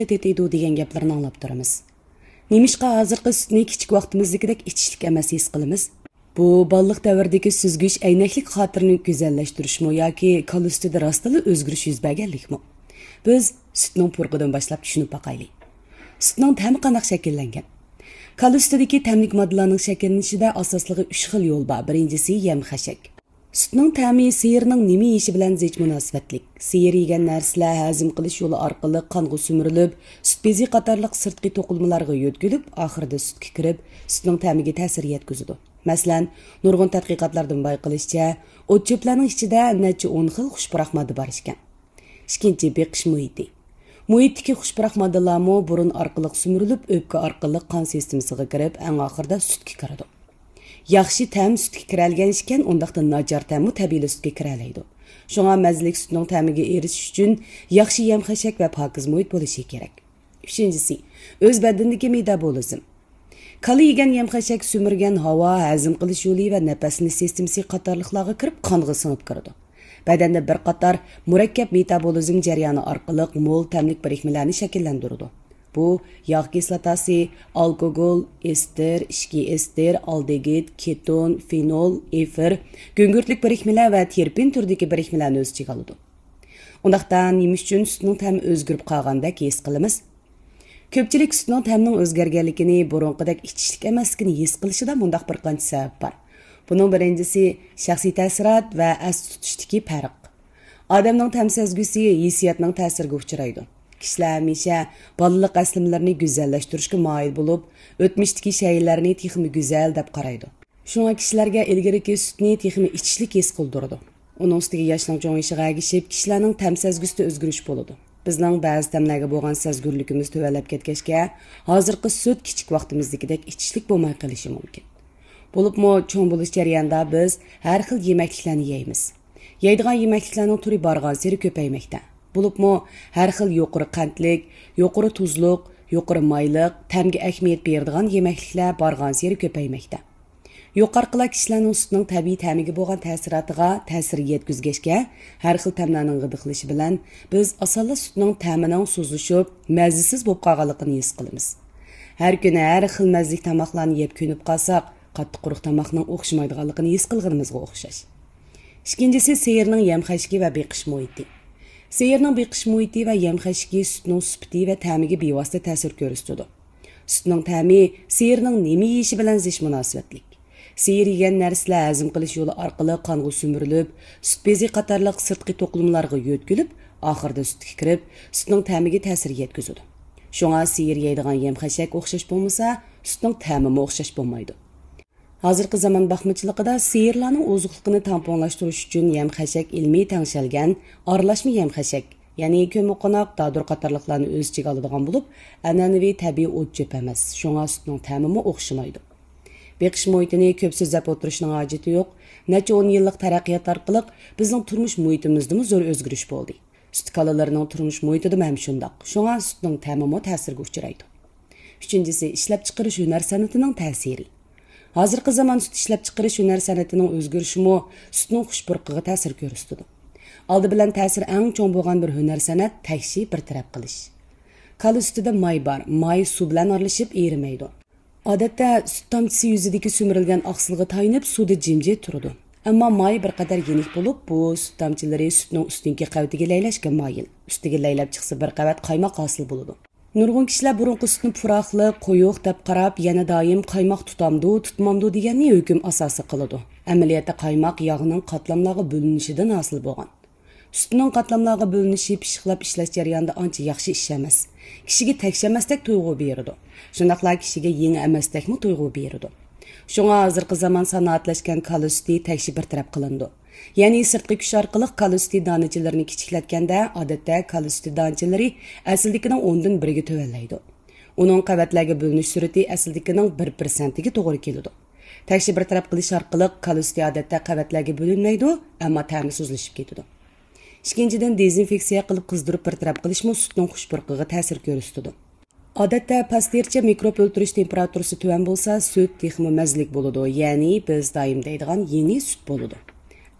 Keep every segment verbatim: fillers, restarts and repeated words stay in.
tetiydi degan gaplarni anglab turamiz. Nemishqa hozirgi sutni kichik vaqtimizdagidek ichishlik emas his qilamiz? Bu balliq davridagi süzgüç aynaklik xotirani go'zallashtirishmi yoki kol ustida rostila o'zgarish yuz berganlikmi? Biz sutning purqidan boshlab tushunib boqaylik. Sutning ta'mi qanday shakllangan? Kol ustidagi ta'mlik moddalarning shakllanishida asoslig'i uch xil yo'l bor. Birinchisi yem-xashak. Sutning ta'mi siyirning nima yeyishi bilan zich munosabatlik. Siyir yegan narsalar hazm qilish yo'li orqali qonga sumurilib, sut bezi qatorliq sirtqi to'qilmalarga yo'tkilib, oxirida sutga kirib, sutning ta'miga ta'sir yetkazadi. Masalan, nurg'un tadqiqotlardan bayqilishicha, o't cho'plarning ichida necha o'n xil xushpuroq modda bor ekan. Ikkinchi beqish muhiti. Muhitdagi xushpuroq moddalarmi burun orqali sumurilib, o'pka orqali qon sistemasiga kirib, eng oxirida sutga kiradi. Yaxshi ta'm sutga kiralgan ekan, undaqda nachar ta'mi tabiiy sutga kiralaydi. Shunga mazalik sutning ta'miga erishish uchun yaxshi yem-xashak va pokiz muhit bo'lishi kerak. Uchinchisi, o'z badandagi metabolizm. Kali yegan yem-xashak sumirgan havo, hazm qilish yo'li va nafasni sistemasi qatorliqlarga kirib, qonga singib kiradi. Badanda bir qator murakkab metabolizm jarayoni orqali mo'l ta'mlik birikmalarni shakllantiradi. Bu yog' kislotasi, alkogol, ester, ishki ester, aldegid, keton, fenol, efir, go'ngurtlik birikmalar va terpin turdagi birikmalarni o'z ichiga oladi. Undaqdan nima uchun sutning ta'mi o'zgarib qolgandek his qilamiz? Ko'pchilik sutning ta'mining o'zgarganligini, burunqidek ichishlik emasligini his qilishida bundaq bir qancha sabab bor. Buning birinchisi shaxsiy ta'sirot va as tutishdagi farq. Odamning ta'm sezgisi hissiyotning ta'siriga uchraydi. Kishilar hamisha balaliq aslimlarini go'zallashtirishga moyil bo'lib, o'tmishdagi shaylarni texmi go'zal deb qaraydi. Shunga kishilarga ilgariki sutni texmi ichishlik his qildirdi. Uning ustiga yoshning cho'ng'ishiga agishib, kishilarning ta'm sezgisida o'zgarish bo'ladi. Bizning ba'zi ta'mlarga bo'lgan sezgurligimiz tuvallab ketgachga, hozirgi sut kichik vaqtimizdagidek ichishlik bo'lmay qolishi mumkin. Bo'libmi, cho'ng bo'lish jarayonida biz har xil yemakliklarni yeymiz. Yeydigan yemakliklarning turi borgan sari ko'paymoqda. Bo'libmi, har xil yuqori qandlik, yuqori tuzliq, yuqori mayliq, ta'mga ahamiyat beradigan yemakliklar borgan sari ko'paymoqda. Yuqorqilar kishilarning sutning tabiiy ta'miga bo'lgan ta'siriga ta'sir yetkazgachga, har xil ta'mlarning g'idiqlishi bilan biz osonla sutning ta'mining so'zlashib, mazasiz bo'lib qolganligini his qilamiz. Har kuni har xil mazalik tomoqlarni yeb ko'nib qolsak, qattiq quruq tomoqning o'xshamaydiganligini his qilganimizga o'xshash. Ikkinchisi seyirning yem-xashigi va beqish muhiti. Seyirning beqish muhiti va yem-xashigi sutning sifati va ta'miga bevosita ta'sir ko'rsatadi. Sutning ta'mi seyirning nima yeyishi bilan zich munosabatlik. Seyir yegan narsalar hazm qilish yo'li orqali qonga sumurilib, sut bezi qatorliq sirtqi to'qimalarga yo'tkilib, oxirida sutga kirib, sutning ta'miga ta'sir yetkazadi. Shunga seyir yeydigan yem-xashak o'xshash bo'lmasa, sutning ta'mi o'xshash bo'lmaydi. Hozirgi zamon baxmichiligida seyirlarning ozuqligini tamponlashtirish uchun yem-xashak ilmiy tengshalgan aralashma yem-xashak, ya'ni ko'miqonoq, dadur qatorliqlarni o'z ichiga oladigan bo'lib, an'anaviy tabiiy o't cho'p emas. Shunga sutning ta'mi o'xshamaydi. Beqish muhitini ko'p so'zlab o'tirishning hojati yo'q. Necha o'n yillik taraqqiyot orqali bizning turmush muhitimizda zo'r o'zgarish bo'ldi. Sut kalalarining turmush muhitida ham shundoq. Shunga sutning ta'mi ta'sirga uchraydi. Uchinchisi, ishlab chiqarish hunar san'atining ta'siri. Hozirgi zamon sut ishlab chiqarish hunar san'atining o'zgarishimi sutning xushpurqiga ta'sir ko'rsatadi. Oldi bilan ta'sir eng cho'ng bo'lgan bir hunar san'at takshi bir taraf qilish. Kal ustida may bor, may suv bilan aralashib erimaydi. Odatda sut tomchisi yuzidagi sumirilgan oqsilga tayinib suvda jimjit turadi. Ammo may bir qadar yenik bo'lib, bu sut tomchilari sutning ustingi qavatiga laylashga moyil. Ustiga laylab chiqsa bir qavat qaymoq hosil bo'ladi. Nurg'un kishilar burunqi sutni puroqli, quyuq deb qarab, yana doim qaymoq tutamdi, tutmamdi deganni hukm asosi qiladi. Amaliyotda qaymoq yog'ning qatlamlarga bo'linishidan hosil bo'lgan. Sutning qatlamlarga bo'linishi pishiqlab ishlash jarayonida ancha yaxshi ish emas. Kishiga tekshamasdek tuyg'u beradi. Shundaqla kishiga yeng emasdekmi tuyg'u beradi. Shunga hozirgi zamon sanoatlashgan kal suti tekshi bir taraf qilindi. Ya'ni sirtqi kuch orqali kal suti donachilarini kichiklatganda, odatda kal suti donachalari aslidagining o'ndan biriga tuvallaydi. Uning qavatlarga bo'linish surati aslidagining bir persentiga to'g'ri keladi. Tekshi bir taraf qilish orqali kal suti odatda qavatlarga bo'linmaydi, ammo ta'mi so'zlashib ketadi. Ikkinchidan, dezinfeksiya qilib qizdirib bir taraf qilishmi sutning xushpurqiga ta'sir ko'rsatadi. Odatda pastircha mikrob o'ldirish temperaturasi tuvan bo'lsa, sut texmi mazlik bo'ladi, ya'ni biz doim deydigan yeni sut bo'ladi.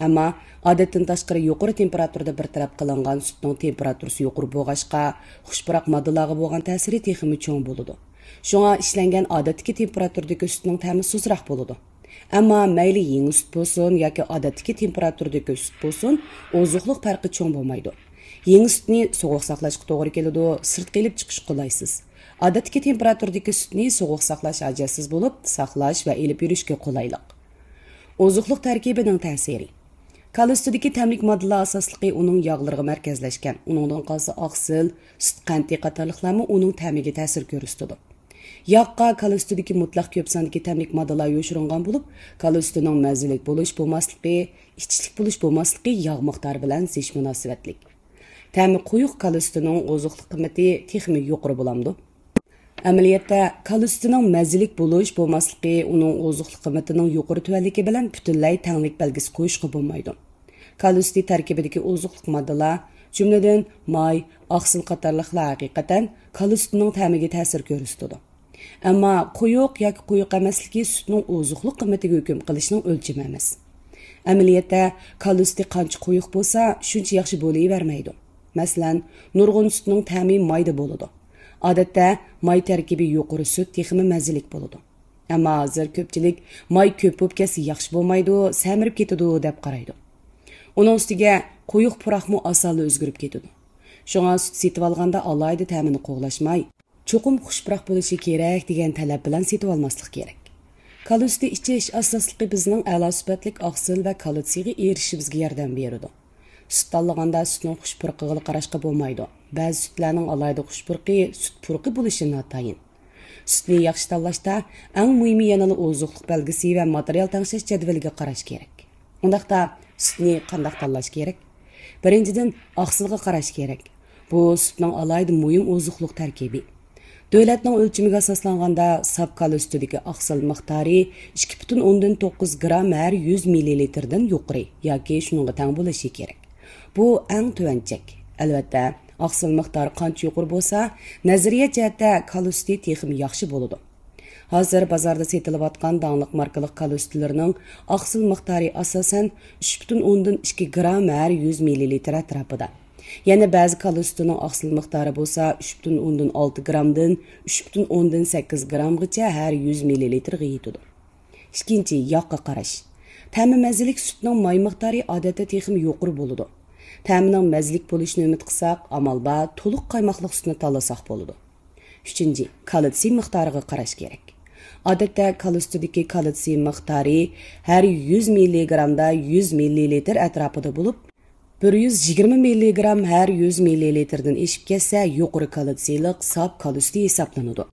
Ammo odatdan tashqari yuqori temperaturada bartaraf qilingan sutning temperaturasi yuqori bo'lg'achqa, xushpuroq moddalarga bo'lgan ta'siri texmi cho'ng bo'ladi. Shunga ishlangan odatdagi temperaturadagi sutning ta'mi suzroq bo'ladi. Ammo mayli yangi sut bo'lsin yoki odatdagi temperaturadagi sut bo'lsin, ozuqliq farqi cho'ng bo'lmaydi. Yangi sutni sovuq saqlashga to'g'ri keladi, sirtqa ilib chiqish qulaysiz. Odatdagi temperaturadagi sutni sovuq saqlash ajoysiz bo'lib, saqlash va ilib yurishga qulaylik. Ozuqliq tarkibining ta'siri. Kalustidagi tamlik moddalar asosligi uning yog'lariga markazlashgan. Uningdan qolsa oqsil, sut qanti qatorliqlarmi uning ta'miga ta'sir ko'rsatadi. Yog'qa kalustidagi mutlaq ko'p sondagi tamlik moddalar yoshiringan bo'lib, kalustining mazalik bo'lish bo'lmasligi, ichishlik bo'lish bo'lmasligi yog' miqdori bilan zish munosabatlik. Ta'mi quyuq kalustining ozuqliq qiymati texmi yuqori bo'lamdi. Amaliyotda kalustining mazalik bo'lish bo'lmasligi uning ozuqliq qiymatining yuqori tuvanligi bilan butunlay tanglik belgisi qo'yishga bo'lmaydi. Kalusti tarkibidagi ozuqliq moddalar, jumladan may, oqsil qatorliqlar haqiqatan kalustining ta'miga ta'sir ko'rsatadi. Ammo quyuq yoki quyuq emasligi sutning ozuqliq qiymatiga hukm qilishning o'lchami emas. Amaliyotda kalusti qancha quyuq bo'lsa, shuncha yaxshi bo'lavermaydi. Masalan, nurg'un sutning ta'mi mayda bo'ladi. Odatda may tarkibi yuqori sut texmi mazalik bo'ladi. Ammo hozir ko'pchilik may ko'p bo'lib ketsa yaxshi bo'lmaydi, samirib ketadi deb qaraydi. Uning ustiga quyuq puroqmi osonli o'zgarib ketadi. Shunga sut setib olganda alohida ta'mini qo'g'lashmay, cho'qim xushpuroq bo'lishi kerak degan talab bilan setib olmaslik kerak. Kalusti ichish asosligi bizning a'lo sifatli oqsil va kalsiyaga erishishimizga yordam beradi. Sut tanlaganda sutning xushpuruqiga qarashga bo'lmaydi. Ba'zi sutlarning alohida xushpuruqi sut puruqi bo'lishi notayin. Sutni yaxshi tanlashda eng muhimi yana ozuqliq belgisi va material tangshish jadvaliga qarash kerak. Undaqda sutni qanday tanlash kerak? Birinchidan oqsilga qarash kerak. Bu sutning alohida muhim ozuqliq tarkibi. Davlatning o'lchamiga asoslanganda saf kalustidagi oqsil miqdori ikki butun o'ndan to'qqiz gram har yuz millilitrdan yuqori yoki shunga teng bo'lishi kerak. Bu eng tuvanchak. Albatta, oqsil miqdori qancha yuqori bo'lsa, nazariy jihatda kalusti texmi yaxshi bo'ladi. Hozir bozorda setilayotgan danglik markalik kalustilarning oqsil miqdori asosan uch butun o'ndan ikki gram har yuz millilitr atrofida. Yana ba'zi kalustining oqsil miqdori bo'lsa uch butun o'ndan olti gramdan uch butun o'ndan sakkiz gramgacha har yuz millilitrga yetadi. Ikkinchi, yoqqa qarash. Ta'mi mazalik sutning may miqdori odatda texmi yuqori bo'ladi. Ta'mining mazalik bo'lishini umid qilsak, amalda to'liq qaymoqliq sutni tanlasak bo'ladi. Uchinchi, kalsiy miqdoriga qarash kerak. Odatda kalustidagi kalsiy miqdori har yuz milligramda yuz millilitr atrofida bo'lib, bir yuz yigirma milligram har yuz millilitrdan eshib ketsa, yuqori kalsiylik saf kalusti hisoblanadi.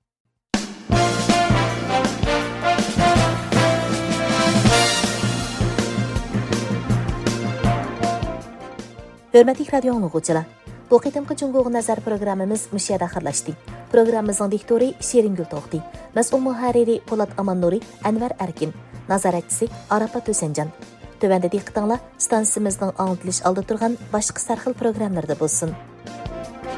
Hörmətli radio dinləyicilər, bu qitimki Cungo'ga nazar programmamiz müşiyada xirlashdi. Programmamizning diktori Şeringül To'xti, mas'ul muharriri Polat Amannuri, Anvar Erkin, nazoratchisi Arafat O'senjan. Tövəndə diqqətinizlə stansiямizning anglitilish oldi turgan boshqa sarxil programmalarda bo'lsin.